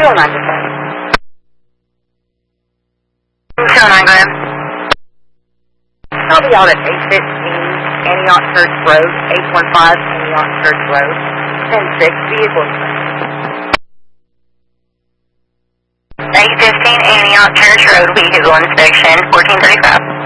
209, just fine. 209, go ahead. I'll be out at 815 Antioch Church Road, 815 Antioch Church Road, 10-6, vehicle inspection. 815 Antioch Church Road, vehicle inspection, 1435.